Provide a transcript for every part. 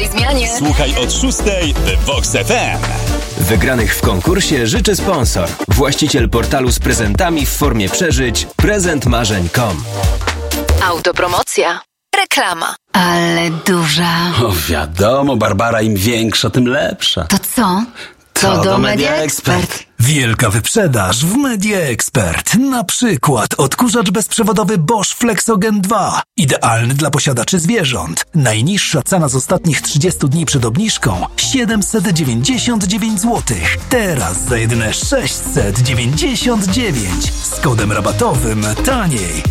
zmianie. Słuchaj od 6 w Vox FM. Wygranych w konkursie życzy sponsor. Właściciel portalu z prezentami w formie przeżyć prezentmarzeń.com. Autopromocja. Reklama. Ale duża. O wiadomo, Barbara, im większa, tym lepsza. To co? To do Media Expert. Wielka wyprzedaż w Media Expert. Na przykład odkurzacz bezprzewodowy Bosch Flexogen 2. Idealny dla posiadaczy zwierząt. Najniższa cena z ostatnich 30 dni przed obniżką 799 zł. Teraz za jedyne 699. Z kodem rabatowym taniej.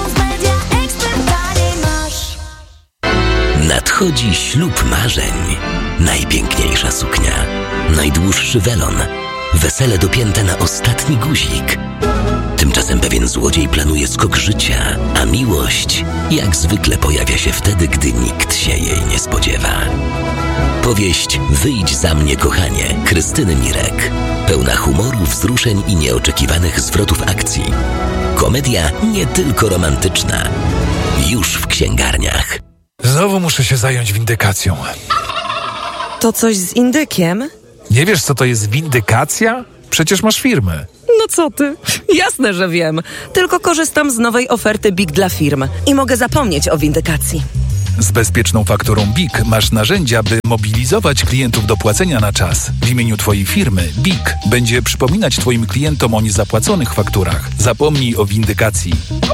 Nadchodzi ślub marzeń. Najpiękniejsza suknia. Najdłuższy welon. Wesele dopięte na ostatni guzik. Tymczasem pewien złodziej planuje skok życia, a miłość jak zwykle pojawia się wtedy, gdy nikt się jej nie spodziewa. Powieść Wyjdź za mnie, kochanie, Krystyny Mirek. Pełna humoru, wzruszeń i nieoczekiwanych zwrotów akcji. Komedia nie tylko romantyczna. Już w księgarniach. Znowu muszę się zająć windykacją. To coś z indykiem? Nie wiesz, co to jest windykacja? Przecież masz firmę. No co ty? Jasne, że wiem. Tylko korzystam z nowej oferty BIG dla firm i mogę zapomnieć o windykacji. Z bezpieczną fakturą BIG masz narzędzia, by mobilizować klientów do płacenia na czas. W imieniu twojej firmy BIG będzie przypominać twoim klientom o niezapłaconych fakturach. Zapomnij o windykacji.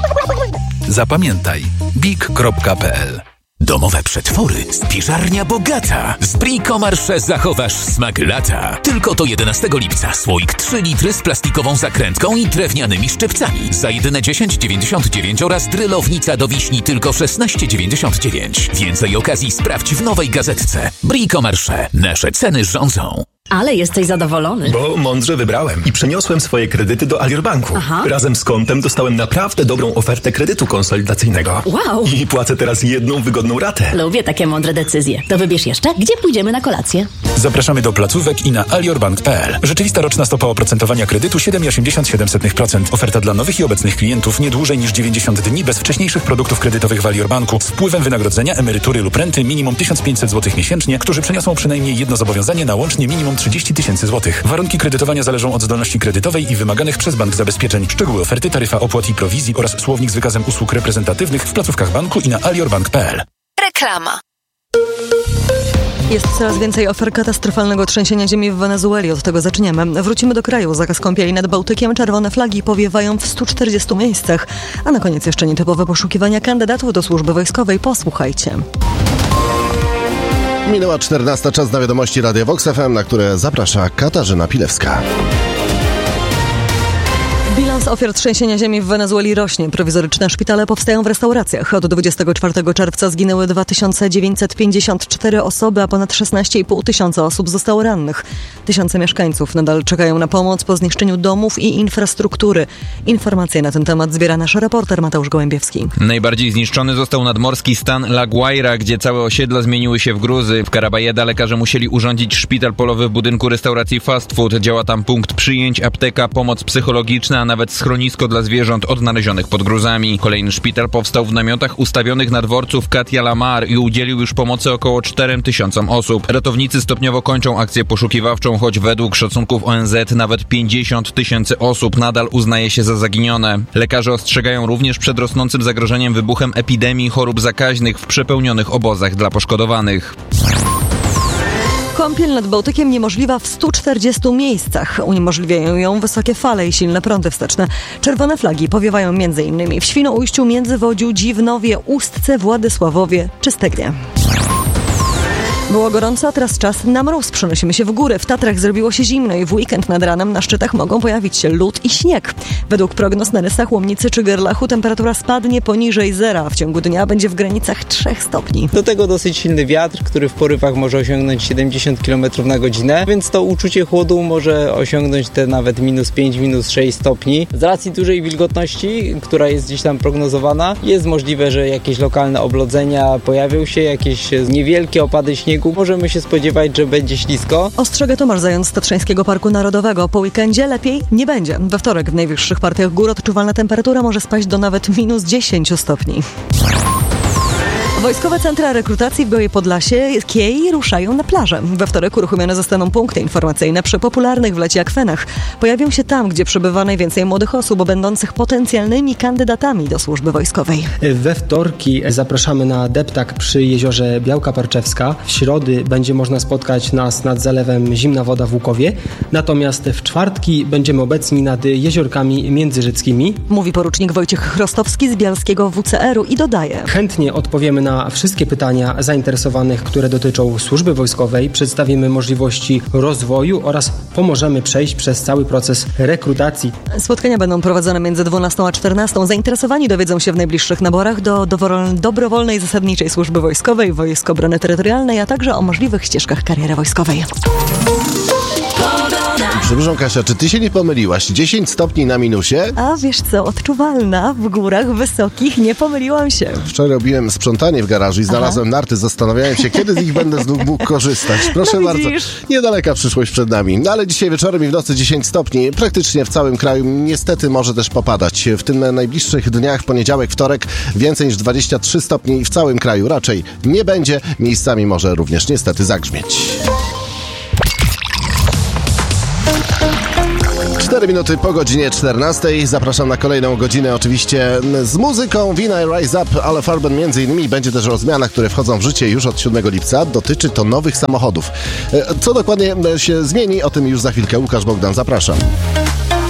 Zapamiętaj. BIG.pl. Domowe przetwory, spiżarnia bogata. Z Brico Marché zachowasz smak lata. Tylko do 11 lipca słoik 3 litry z plastikową zakrętką i drewnianymi szczypcami. Za jedyne 10,99 oraz drylownica do wiśni tylko 16,99. Więcej okazji sprawdź w nowej gazetce. Brico Marché. Nasze ceny rządzą. Ale jesteś zadowolony. Bo mądrze wybrałem i przeniosłem swoje kredyty do Alior Banku. Aha. Razem z kontem dostałem naprawdę dobrą ofertę kredytu konsolidacyjnego. Wow. I płacę teraz jedną wygodną ratę. Lubię takie mądre decyzje. To wybierz jeszcze, gdzie pójdziemy na kolację. Zapraszamy do placówek i na aliorbank.pl. Rzeczywista roczna stopa oprocentowania kredytu 7,87%. Oferta dla nowych i obecnych klientów nie dłużej niż 90 dni bez wcześniejszych produktów kredytowych w Alior Banku z wpływem wynagrodzenia, emerytury lub renty minimum 1500 zł miesięcznie, którzy przeniosą przynajmniej jedno zobowiązanie na łącznie minimum 30 tysięcy złotych. Warunki kredytowania zależą od zdolności kredytowej i wymaganych przez bank zabezpieczeń. Szczegóły oferty, taryfa opłat i prowizji oraz słownik z wykazem usług reprezentatywnych w placówkach banku i na aliorbank.pl. Reklama. Jest coraz więcej ofiar katastrofalnego trzęsienia ziemi w Wenezueli. Od tego zaczniemy. Wrócimy do kraju. Zakaz kąpieli nad Bałtykiem. Czerwone flagi powiewają w 140 miejscach. A na koniec jeszcze nietypowe poszukiwania kandydatów do służby wojskowej. Posłuchajcie. Minęła 14, czas na wiadomości Radia Vox FM, na które zaprasza Katarzyna Pilewska. Bilans ofiar trzęsienia ziemi w Wenezueli rośnie. Prowizoryczne szpitale powstają w restauracjach. Od 24 czerwca zginęły 2954 osoby, a ponad 16,5 tysiąca osób zostało rannych. Tysiące mieszkańców nadal czekają na pomoc po zniszczeniu domów i infrastruktury. Informacje na ten temat zbiera nasz reporter Mateusz Gołębiewski. Najbardziej zniszczony został nadmorski stan La Guaira, gdzie całe osiedla zmieniły się w gruzy. W Caraballeda lekarze musieli urządzić szpital polowy w budynku restauracji fast food. Działa tam punkt przyjęć, apteka, pomoc psychologiczna, a nawet schronisko dla zwierząt odnalezionych pod gruzami. Kolejny szpital powstał w namiotach ustawionych na dworcu w Katia La Mar i udzielił już pomocy około 4000 osób. Ratownicy stopniowo kończą akcję poszukiwawczą, choć według szacunków ONZ nawet 50 000 osób nadal uznaje się za zaginione. Lekarze ostrzegają również przed rosnącym zagrożeniem wybuchem epidemii chorób zakaźnych w przepełnionych obozach dla poszkodowanych. Kąpiel nad Bałtykiem niemożliwa w 140 miejscach. Uniemożliwiają ją wysokie fale i silne prądy wsteczne. Czerwone flagi powiewają m.in. w Świnoujściu, Międzywodziu, Dziwnowie, Ustce, Władysławowie czy Stegnie. Było gorąco, a teraz czas na mróz. Przenosimy się w górę. W Tatrach zrobiło się zimno i w weekend nad ranem na szczytach mogą pojawić się lód i śnieg. Według prognoz na Rysach, Łomnicy czy Gerlachu temperatura spadnie poniżej zera. W ciągu dnia będzie w granicach 3 stopni. Do tego dosyć silny wiatr, który w porywach może osiągnąć 70 km na godzinę, więc to uczucie chłodu może osiągnąć te nawet -5, -6 stopni. Z racji dużej wilgotności, która jest gdzieś tam prognozowana, jest możliwe, że jakieś lokalne oblodzenia pojawią się, jakieś niewielkie opady śniegu. Możemy się spodziewać, że będzie ślisko. Ostrzega Tomasz Zając z Tatrzańskiego Parku Narodowego. Po weekendzie lepiej nie będzie. We wtorek w najwyższych partiach gór odczuwalna temperatura może spaść do nawet -10 stopni. Wojskowe centra rekrutacji w Białej Podlasie Kiej ruszają na plażę. We wtorek uruchomione zostaną punkty informacyjne przy popularnych w lecie akwenach. Pojawią się tam, gdzie przebywa najwięcej młodych osób będących potencjalnymi kandydatami do służby wojskowej. We wtorki zapraszamy na deptak przy jeziorze Białka Parczewska. W środy będzie można spotkać nas nad zalewem Zimna Woda w Łukowie. Natomiast w czwartki będziemy obecni nad jeziorkami międzyrzeckimi. Mówi porucznik Wojciech Chrostowski z bialskiego WCR-u i dodaje: chętnie odpowiemy na wszystkie pytania zainteresowanych, które dotyczą służby wojskowej. Przedstawimy możliwości rozwoju oraz pomożemy przejść przez cały proces rekrutacji. Spotkania będą prowadzone między 12 a 14. Zainteresowani dowiedzą się w najbliższych naborach do dobrowolnej zasadniczej służby wojskowej, Wojsk Obrony Terytorialnej, a także o możliwych ścieżkach kariery wojskowej. Przepraszam, Kasia, czy ty się nie pomyliłaś? 10 stopni na minusie? A wiesz co, odczuwalna w górach wysokich, nie pomyliłam się. Wczoraj robiłem sprzątanie w garażu i znalazłem narty. Zastanawiałem się, kiedy z nich będę znów mógł korzystać. Proszę bardzo, niedaleka przyszłość przed nami. No ale dzisiaj wieczorem i w nocy 10 stopni. Praktycznie w całym kraju. Niestety może też popadać. W tym najbliższych dniach, poniedziałek, wtorek, więcej niż 23 stopni w całym kraju raczej nie będzie. Miejscami może również niestety zagrzmieć. 4 minuty po godzinie 14. Zapraszam na kolejną godzinę oczywiście z muzyką. Wina i Rise Up, ale Farben między innymi. Będzie też o zmianach, które wchodzą w życie już od 7 lipca. Dotyczy to nowych samochodów. Co dokładnie się zmieni? O tym już za chwilkę. Łukasz Bogdan, zapraszam.